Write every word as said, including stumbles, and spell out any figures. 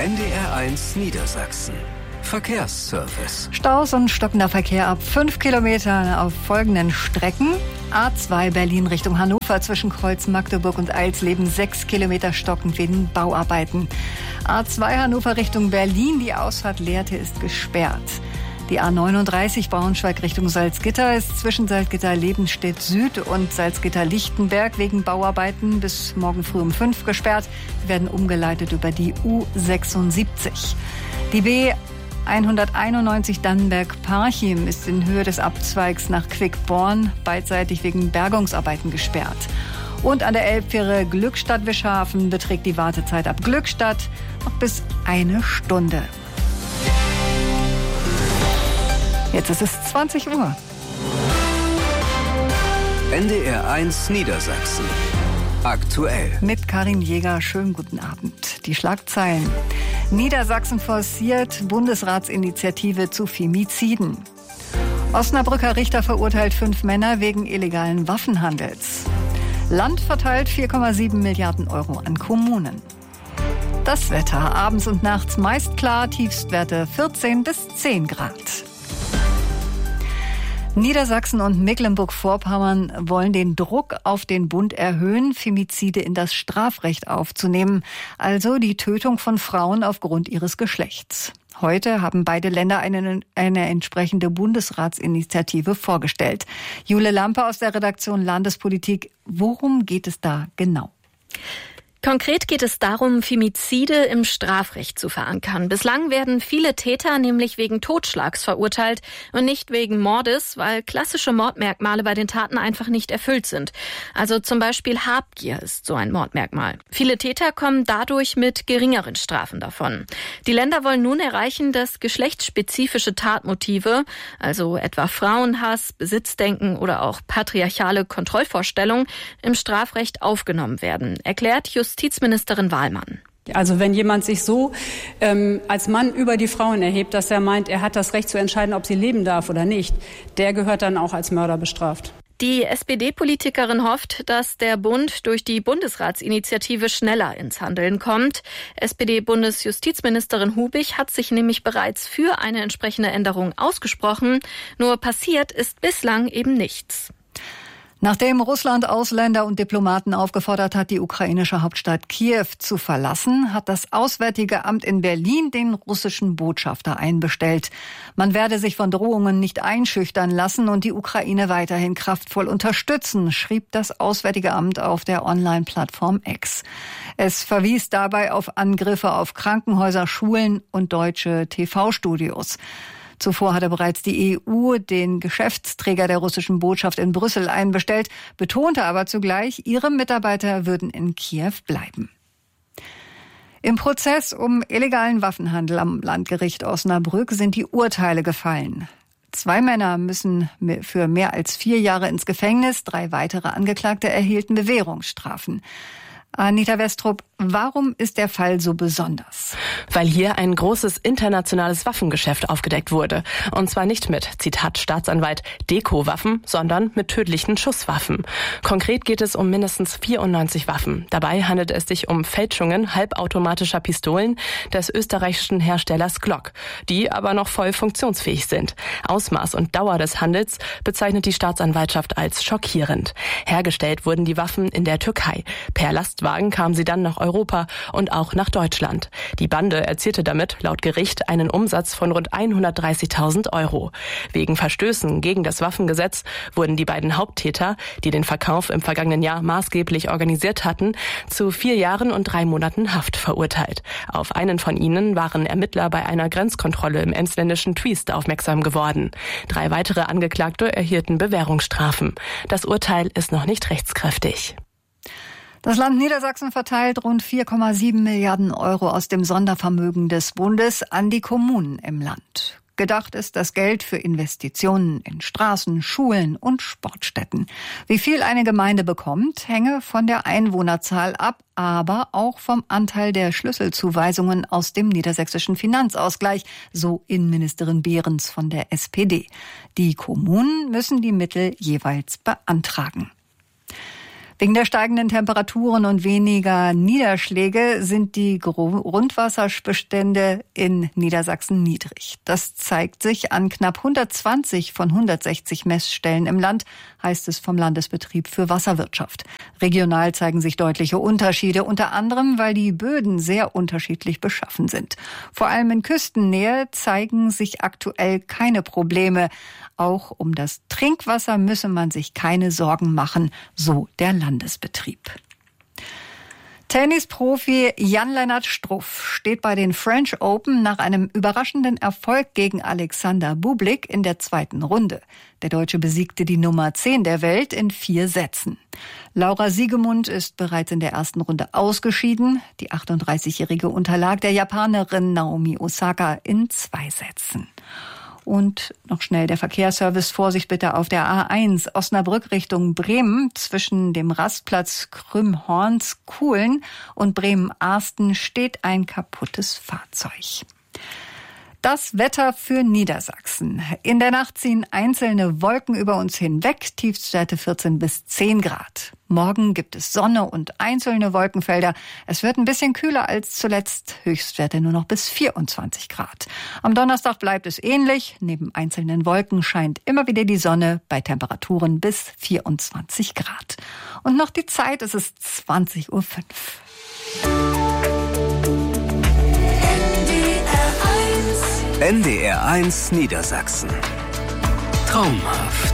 N D R eins Niedersachsen. Verkehrsservice. Staus und stockender Verkehr ab fünf Kilometern auf folgenden Strecken. A zwei Berlin Richtung Hannover zwischen Kreuz Magdeburg und Eilsleben sechs Kilometer stockend wegen Bauarbeiten. A zwei Hannover Richtung Berlin, die Ausfahrt Lehrte ist gesperrt. Die A neununddreißig Braunschweig Richtung Salzgitter ist zwischen Salzgitter-Lebenstedt Süd und Salzgitter-Lichtenberg wegen Bauarbeiten bis morgen früh um fünf gesperrt. Sie werden umgeleitet über die U sechsundsiebzig. Die B hunderteinundneunzig Dannenberg-Parchim ist in Höhe des Abzweigs nach Quickborn beidseitig wegen Bergungsarbeiten gesperrt. Und an der Elbfähre Glückstadt-Wischhafen beträgt die Wartezeit ab Glückstadt noch bis eine Stunde. Jetzt ist es zwanzig Uhr. N D R eins Niedersachsen. Aktuell. Mit Karin Jäger, schönen guten Abend. Die Schlagzeilen. Niedersachsen forciert Bundesratsinitiative zu Femiziden. Osnabrücker Richter verurteilt fünf Männer wegen illegalen Waffenhandels. Land verteilt vier Komma sieben Milliarden Euro an Kommunen. Das Wetter abends und nachts meist klar, Tiefstwerte vierzehn bis zehn Grad. Niedersachsen und Mecklenburg-Vorpommern wollen den Druck auf den Bund erhöhen, Femizide in das Strafrecht aufzunehmen, also die Tötung von Frauen aufgrund ihres Geschlechts. Heute haben beide Länder eine, eine entsprechende Bundesratsinitiative vorgestellt. Jule Lampe aus der Redaktion Landespolitik. Worum geht es da genau? Konkret geht es darum, Femizide im Strafrecht zu verankern. Bislang werden viele Täter nämlich wegen Totschlags verurteilt und nicht wegen Mordes, weil klassische Mordmerkmale bei den Taten einfach nicht erfüllt sind. Also zum Beispiel Habgier ist so ein Mordmerkmal. Viele Täter kommen dadurch mit geringeren Strafen davon. Die Länder wollen nun erreichen, dass geschlechtsspezifische Tatmotive, also etwa Frauenhass, Besitzdenken oder auch patriarchale Kontrollvorstellungen, im Strafrecht aufgenommen werden, erklärt Justizministerin Justizministerin Wahlmann. Also wenn jemand sich so ähm, als Mann über die Frauen erhebt, dass er meint, er hat das Recht zu entscheiden, ob sie leben darf oder nicht, der gehört dann auch als Mörder bestraft. Die S P D-Politikerin hofft, dass der Bund durch die Bundesratsinitiative schneller ins Handeln kommt. S P D-Bundesjustizministerin Hubig hat sich nämlich bereits für eine entsprechende Änderung ausgesprochen. Nur passiert ist bislang eben nichts. Nachdem Russland Ausländer und Diplomaten aufgefordert hat, die ukrainische Hauptstadt Kiew zu verlassen, hat das Auswärtige Amt in Berlin den russischen Botschafter einbestellt. Man werde sich von Drohungen nicht einschüchtern lassen und die Ukraine weiterhin kraftvoll unterstützen, schrieb das Auswärtige Amt auf der Online-Plattform X. Es verwies dabei auf Angriffe auf Krankenhäuser, Schulen und deutsche T V-Studios. Zuvor hatte bereits die E U den Geschäftsträger der russischen Botschaft in Brüssel einbestellt, betonte aber zugleich, ihre Mitarbeiter würden in Kiew bleiben. Im Prozess um illegalen Waffenhandel am Landgericht Osnabrück sind die Urteile gefallen. Zwei Männer müssen für mehr als vier Jahre ins Gefängnis, drei weitere Angeklagte erhielten Bewährungsstrafen. Anita Westrup, warum ist der Fall so besonders? Weil hier ein großes internationales Waffengeschäft aufgedeckt wurde. Und zwar nicht mit, Zitat Staatsanwalt, Deko-Waffen, sondern mit tödlichen Schusswaffen. Konkret geht es um mindestens vierundneunzig Waffen. Dabei handelt es sich um Fälschungen halbautomatischer Pistolen des österreichischen Herstellers Glock, die aber noch voll funktionsfähig sind. Ausmaß und Dauer des Handels bezeichnet die Staatsanwaltschaft als schockierend. Hergestellt wurden die Waffen in der Türkei. Per Lastwagen kamen sie dann nach Europa und auch nach Deutschland. Die Bande erzielte damit laut Gericht einen Umsatz von rund hundertdreißigtausend Euro. Wegen Verstößen gegen das Waffengesetz wurden die beiden Haupttäter, die den Verkauf im vergangenen Jahr maßgeblich organisiert hatten, zu vier Jahren und drei Monaten Haft verurteilt. Auf einen von ihnen waren Ermittler bei einer Grenzkontrolle im emsländischen Triest aufmerksam geworden. Drei weitere Angeklagte erhielten Bewährungsstrafen. Das Urteil ist noch nicht rechtskräftig. Das Land Niedersachsen verteilt rund vier Komma sieben Milliarden Euro aus dem Sondervermögen des Bundes an die Kommunen im Land. Gedacht ist das Geld für Investitionen in Straßen, Schulen und Sportstätten. Wie viel eine Gemeinde bekommt, hänge von der Einwohnerzahl ab, aber auch vom Anteil der Schlüsselzuweisungen aus dem niedersächsischen Finanzausgleich, so Innenministerin Behrens von der S P D. Die Kommunen müssen die Mittel jeweils beantragen. Wegen der steigenden Temperaturen und weniger Niederschläge sind die Grundwasserbestände in Niedersachsen niedrig. Das zeigt sich an knapp hundertzwanzig von hundertsechzig Messstellen im Land, heißt es vom Landesbetrieb für Wasserwirtschaft. Regional zeigen sich deutliche Unterschiede, unter anderem, weil die Böden sehr unterschiedlich beschaffen sind. Vor allem in Küstennähe zeigen sich aktuell keine Probleme. Auch um das Trinkwasser müsse man sich keine Sorgen machen, so der Landesbetrieb. Tennisprofi Jan-Lennart Struff steht bei den French Open nach einem überraschenden Erfolg gegen Alexander Bublik in der zweiten Runde. Der Deutsche besiegte die Nummer zehn der Welt in vier Sätzen. Laura Siegemund ist bereits in der ersten Runde ausgeschieden. Die achtunddreißigjährige unterlag der Japanerin Naomi Osaka in zwei Sätzen. Und noch schnell der Verkehrsservice. Vorsicht bitte auf der A eins Osnabrück Richtung Bremen. Zwischen dem Rastplatz Krümhorns-Kuhlen und Bremen-Arsten steht ein kaputtes Fahrzeug. Das Wetter für Niedersachsen. In der Nacht ziehen einzelne Wolken über uns hinweg, Tiefstwerte vierzehn bis zehn Grad. Morgen gibt es Sonne und einzelne Wolkenfelder. Es wird ein bisschen kühler als zuletzt, Höchstwerte nur noch bis vierundzwanzig Grad. Am Donnerstag bleibt es ähnlich. Neben einzelnen Wolken scheint immer wieder die Sonne bei Temperaturen bis vierundzwanzig Grad. Und noch die Zeit, es ist zwanzig Uhr fünf. N D R eins Niedersachsen. Traumhaft.